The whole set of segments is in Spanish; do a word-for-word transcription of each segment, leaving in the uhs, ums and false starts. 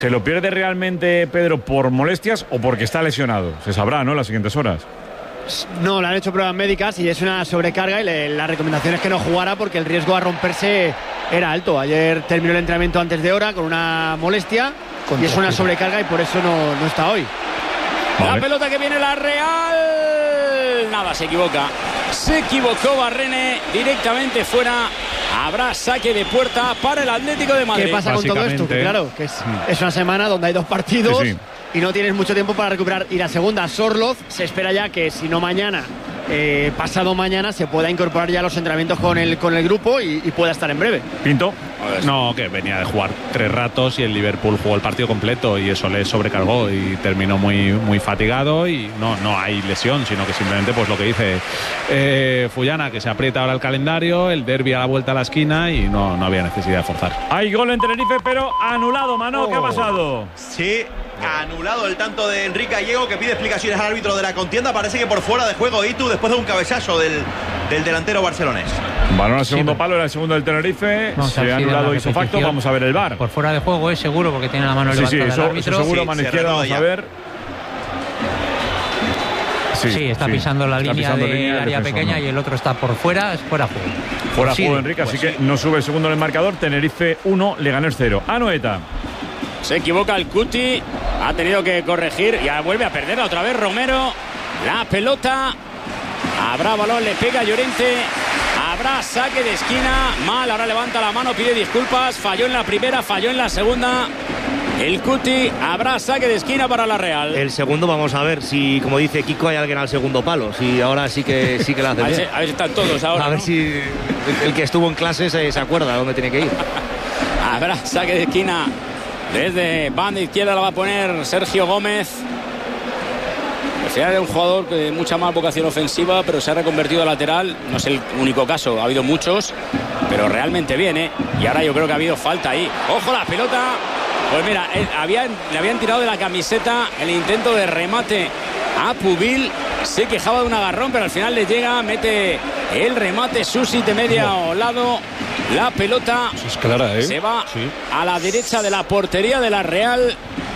¿Se lo pierde realmente Pedro por molestias o porque está lesionado? Se sabrá, ¿no?, en las siguientes horas. No, le han hecho pruebas médicas y es una sobrecarga y le, la recomendación es que no jugara porque el riesgo a romperse era alto. Ayer terminó el entrenamiento antes de hora con una molestia y es una sobrecarga y por eso no, no está hoy. Vale. La pelota que viene la Real. Nada, se equivoca. Se equivocó Barrene, directamente fuera. Habrá saque de puerta para el Atlético de Madrid. ¿Qué pasa con todo esto? Que claro, que es, es una semana donde hay dos partidos sí, sí. y no tienes mucho tiempo para recuperar. Y la segunda, Sorloz, se espera ya que si no mañana, eh, pasado mañana, se pueda incorporar ya a los entrenamientos con el, con el grupo y, y pueda estar en breve. ¿Pinto? No, que venía de jugar tres ratos y el Liverpool jugó el partido completo y eso le sobrecargó y terminó muy, muy fatigado y no, no hay lesión, sino que simplemente pues lo que dice eh, Fullana, que se aprieta ahora el calendario, el derbi a la vuelta a la esquina y no, no había necesidad de forzar. Hay gol en Tenerife, pero anulado, Mano, oh. ¿Qué ha pasado? Sí, anulado el tanto de Enrique Gallego, que pide explicaciones al árbitro de la contienda. Parece que por fuera de juego Itu después de un cabezazo del, del delantero barcelonés. Balón al segundo sí, palo, era el segundo del Tenerife. No, se ha anulado hizo facto. Vamos a ver el V A R. Por fuera de juego es seguro porque tiene la mano levantada. Sí, sí, eso, el árbitro. Eso seguro, sí, mano izquierda, vamos ya. a ver. Sí, sí, está sí, pisando la está línea pisando de línea área pequeña no. y el otro está por fuera, es fuera juego. Fuera sí, juego, Enrique, pues así sí. que no sube el segundo en el marcador. Tenerife uno, Leganés cero. Anoeta. Se equivoca el Cuti, ha tenido que corregir y vuelve a perder otra vez Romero. La pelota, habrá balón, le pega Llorente. Habrá saque de esquina, mal, ahora levanta la mano, pide disculpas, falló en la primera, falló en la segunda. El Cuti, habrá saque de esquina para la Real. El segundo, vamos a ver si, como dice Kiko, hay alguien al segundo palo. Si ahora sí que sí que lo hace a, bien. ver, a ver si están todos ahora. A ver ¿no? si el, el que estuvo en clase se, se acuerda dónde tiene que ir. Habrá saque de esquina. Desde banda izquierda la va a poner Sergio Gómez. Era un jugador de mucha más vocación ofensiva, pero se ha reconvertido a lateral. No es el único caso, ha habido muchos, pero realmente bien, ¿eh? Y ahora yo creo que ha habido falta ahí. ¡Ojo la pelota! Pues mira, eh, habían, le habían tirado de la camiseta el intento de remate a Pubil. Se quejaba de un agarrón, pero al final le llega, mete el remate Susi de media lado. La pelota es clara, ¿eh? se va sí. a la derecha de la portería de la Real.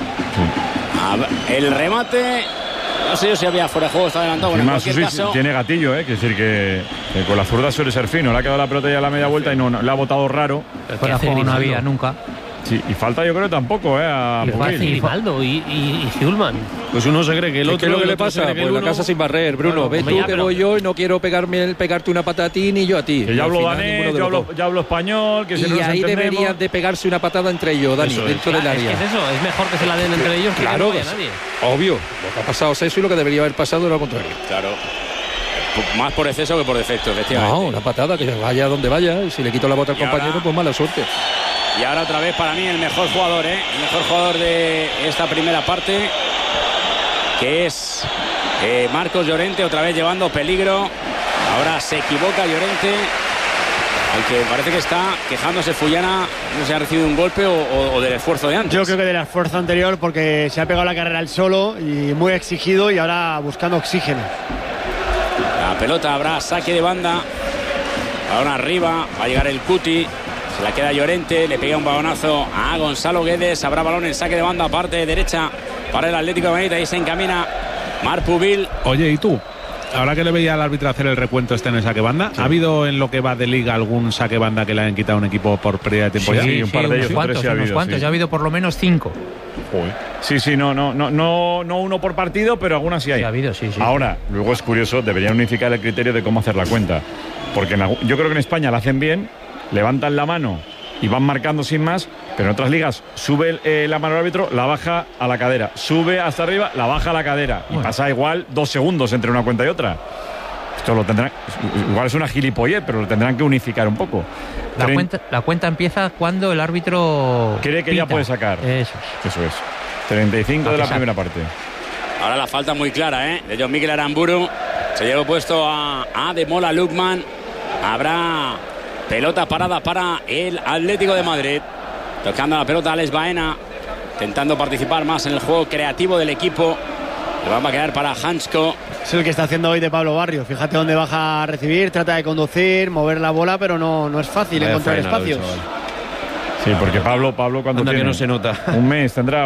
Sí. El remate... No sé yo si había fuera de juego, está adelantado. Bueno, en cualquier caso... Tiene gatillo, ¿eh? Quiere decir que, que con la zurda suele ser fino. Le ha quedado la pelota ya a la media vuelta y no, no le ha botado raro. Fuera de juego no había nunca. Sí, y falta yo creo tampoco, ¿eh? A Grimaldo y, y, y Ziulman. Pues uno se cree que el otro... ¿Qué es lo que le pasa? Pues uno... la casa sin barrer, Bruno. Claro, ves tú ya, que voy yo y no quiero pegarme, pegarte una pata a ti ni yo a ti. Que ya hablo danés, yo hablo, ya hablo español, que si y no nos ahí entendemos... deberían de pegarse una patada entre ellos, Dani, eso dentro es. del Ah, área. Es que es eso, es mejor que se la den entre ellos que claro, que no vaya nadie. Obvio. Lo que ha pasado es eso y lo que debería haber pasado era lo contrario. Claro. Más por exceso que por defecto, efectivamente. No, una patada, que vaya donde vaya, y si le quito la bota al compañero, ahora, pues mala suerte. Y ahora otra vez para mí el mejor jugador, ¿eh? El mejor jugador de esta primera parte, que es eh, Marcos Llorente, otra vez llevando peligro. Ahora se equivoca Llorente, aunque parece que está quejándose Fullana, no sé si ha recibido un golpe o, o, o del esfuerzo de antes. Yo creo que del esfuerzo anterior, porque se ha pegado la carrera al solo y muy exigido y ahora buscando oxígeno. La pelota, habrá saque de banda. Ahora arriba, va a llegar el Cuti. Se la queda Llorente, le pega un balonazo a Gonzalo Guedes. Habrá balón en saque de banda, parte derecha para el Atlético de Madrid. Ahí se encamina Marc Pubil. Oye, ¿y tú? Ahora que le veía al árbitro hacer el recuento este en el saque banda, sí. ¿ha habido en lo que va de liga algún saque banda que le hayan quitado a un equipo por pérdida de tiempo? Sí, ya? sí, un par de ellos, unos cuantos, sí ha habido, unos cuantos. Sí. Ya ha habido por lo menos cinco. Joder. Sí, sí, no, no, no, no, no uno por partido, pero algunas sí hay. Sí, ha habido, sí, sí. Ahora, luego es curioso, deberían unificar el criterio de cómo hacer la cuenta. Porque en, yo creo que en España la hacen bien, levantan la mano y van marcando sin más, pero en otras ligas sube eh, la mano al árbitro, la baja a la cadera, sube hasta arriba, la baja a la cadera, bueno. Y pasa igual dos segundos entre una cuenta y otra. Esto lo tendrán, igual es una gilipollez, pero lo tendrán que unificar un poco. La, Tren... cuenta, la cuenta empieza cuando el árbitro cree que pita. Ya puede sacar. Eso es. Eso es. treinta y cinco de la primera parte. Ahora la falta muy clara, ¿eh? De John Miguel Aramburu. Se lleva puesto a, a Demola Lukman. Habrá pelota parada para el Atlético de Madrid. Tocando la pelota Alex Baena, intentando participar más en el juego creativo del equipo. Le va a quedar para Hansko. Es el que está haciendo hoy de Pablo Barrio. Fíjate dónde baja a recibir, trata de conducir, mover la bola, pero no, no es fácil Vaya encontrar espacios. Sí, porque Pablo, Pablo cuando Anda tiene que no se nota. un mes tendrá